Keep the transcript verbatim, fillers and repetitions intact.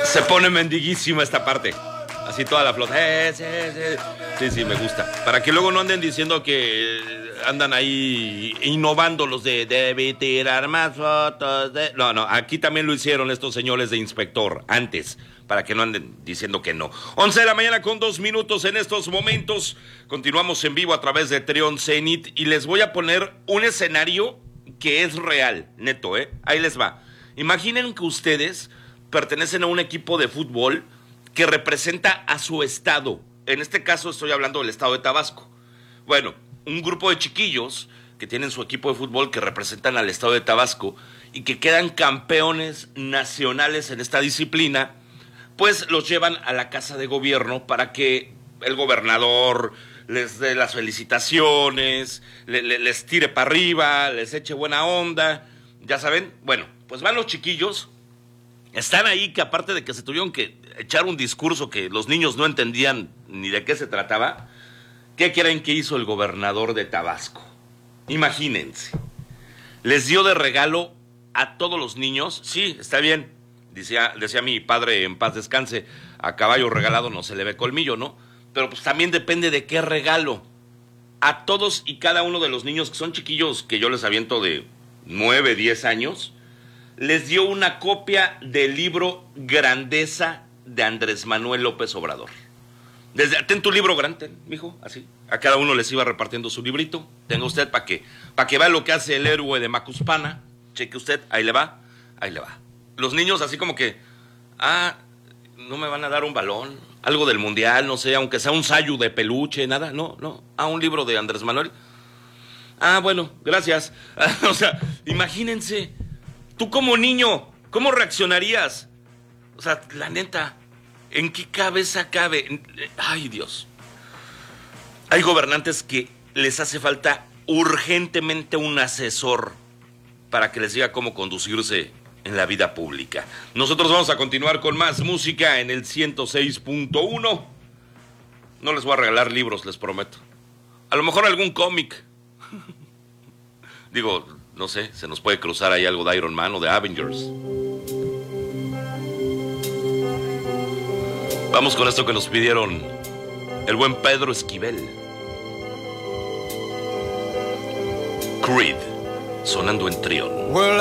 Se pone mendiguísima esta parte. Así toda la flota. Eh, sí, sí. sí, sí, me gusta. Para que luego no anden diciendo que andan ahí innovando los de debe tirar más fotos. De... No, no, aquí también lo hicieron estos señores de inspector antes. Para que no anden diciendo que no. once de la mañana con dos minutos en estos momentos. Continuamos en vivo a través de Trion Zenit. Y les voy a poner un escenario que es real, neto, ¿eh? Ahí les va. Imaginen que ustedes pertenecen a un equipo de fútbol que representa a su estado. En este caso estoy hablando del estado de Tabasco. Bueno, un grupo de chiquillos que tienen su equipo de fútbol que representan al estado de Tabasco y que quedan campeones nacionales en esta disciplina, pues los llevan a la casa de gobierno para que el gobernador les dé las felicitaciones, le, le, les tire para arriba, les eche buena onda. Ya saben, bueno, pues van los chiquillos, están ahí que aparte de que se tuvieron que echar un discurso que los niños no entendían ni de qué se trataba, ¿qué creen que hizo el gobernador de Tabasco? Imagínense, les dio de regalo a todos los niños, sí, está bien, decía, decía mi padre en paz descanse, a caballo regalado no se le ve colmillo, ¿no? Pero pues también depende de qué regalo. A todos y cada uno de los niños que son chiquillos, que yo les aviento de nueve, diez años, les dio una copia del libro Grandeza de Andrés Manuel López Obrador. Desde, ten tu libro grande, mijo, así. A cada uno les iba repartiendo su librito. Tenga usted para que, para que vea lo que hace el héroe de Macuspana. Cheque usted, ahí le va, ahí le va. Los niños así como que, ah, no me van a dar un balón, algo del mundial, no sé, aunque sea un sayu de peluche, nada, no, no. Ah, un libro de Andrés Manuel. Ah, bueno, gracias. O sea, imagínense, tú como niño, ¿cómo reaccionarías? O sea, la neta, ¿en qué cabeza cabe? Ay, Dios. Hay gobernantes que les hace falta urgentemente un asesor para que les diga cómo conducirse en la vida pública. Nosotros vamos a continuar con más música en el ciento seis punto uno. No les voy a regalar libros, les prometo. A lo mejor algún cómic. Digo, no sé, se nos puede cruzar ahí algo de Iron Man o de Avengers. Vamos con esto que nos pidieron el buen Pedro Esquivel. Creed, sonando en Trion.